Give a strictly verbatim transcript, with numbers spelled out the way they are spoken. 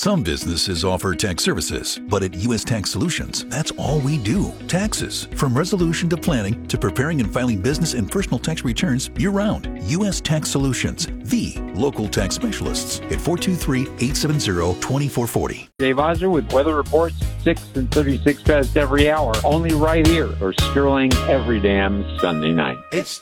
Some businesses offer tax services, but at U S Tax Solutions, that's all we do. Taxes. From resolution to planning to preparing and filing business and personal tax returns year-round. U S Tax Solutions, the local tax specialists at four two three, eight seven zero, two four four zero. Dave Ozer with weather reports, six and thirty-six past every hour, only right here, or Sterling every damn Sunday night. It's